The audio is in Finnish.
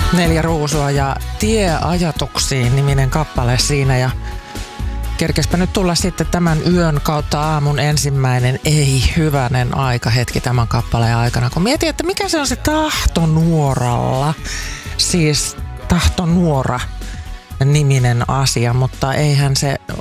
Neljä ruusua ja Tie ajatuksiin -niminen kappale siinä ja kerkespä nyt tulla sitten tämän yön kautta aamun ensimmäinen ei hyvänen aikahetki tämän kappaleen aikana, kun mietin, että mikä se on se tahtonuoralla, siis tahtonuora niminen asia, mutta eihän se